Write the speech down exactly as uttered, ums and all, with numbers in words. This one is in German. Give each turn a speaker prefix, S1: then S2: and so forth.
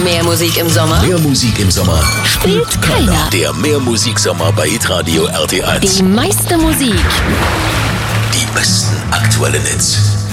S1: Mehr Musik im Sommer?
S2: Mehr Musik im Sommer
S1: Spielt keiner.
S2: Der Mehr Musik Sommer bei Hitradio R T eins.
S1: Die meiste Musik.
S2: Die besten aktuellen Hits.